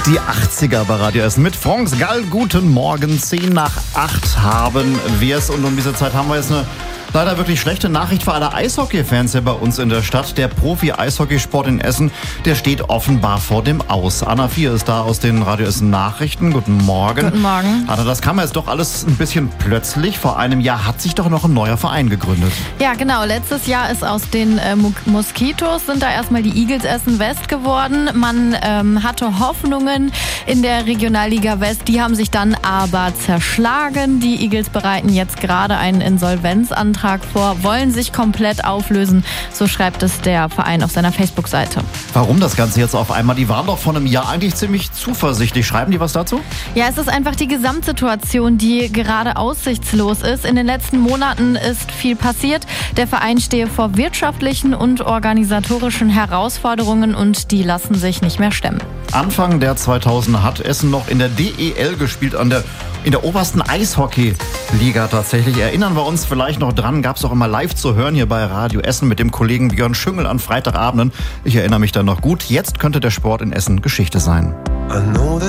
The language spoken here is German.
Die 80er bei Radio Essen mit France Gall. Guten Morgen, 7:10 haben wir es. Und um diese Zeit haben wir jetzt eine leider wirklich schlechte Nachricht für alle Eishockey-Fans hier bei uns in der Stadt. Der Profi-Eishockeysport in Essen, der steht offenbar vor dem Aus. Anna Vier ist da aus den Radio Essen Nachrichten. Guten Morgen. Guten Morgen. Anna, das kam jetzt doch alles ein bisschen plötzlich. Vor einem Jahr hat sich doch noch ein neuer Verein gegründet. Ja, genau. Letztes Jahr ist aus den Moskitos sind da erstmal die Eagles Essen West geworden. Man hatte Hoffnungen in der Regionalliga West. Die haben sich dann aber zerschlagen. Die Eagles bereiten jetzt gerade einen Insolvenzantrag vor, wollen sich komplett auflösen. So schreibt es der Verein auf seiner Facebook-Seite. Warum das Ganze jetzt auf einmal? Die waren doch vor einem Jahr eigentlich ziemlich zuversichtlich. Schreiben die was dazu? Ja, es ist einfach die Gesamtsituation, die gerade aussichtslos ist. In den letzten Monaten ist viel passiert. Der Verein stehe vor wirtschaftlichen und organisatorischen Herausforderungen und die lassen sich nicht mehr stemmen. Anfang der 2000er hat Essen noch in der DEL gespielt, in der obersten Eishockey-Liga tatsächlich. Erinnern wir uns vielleicht noch dran, gab es auch immer live zu hören hier bei Radio Essen mit dem Kollegen Björn Schüngel an Freitagabenden. Ich erinnere mich da noch gut. Jetzt könnte der Sport in Essen Geschichte sein.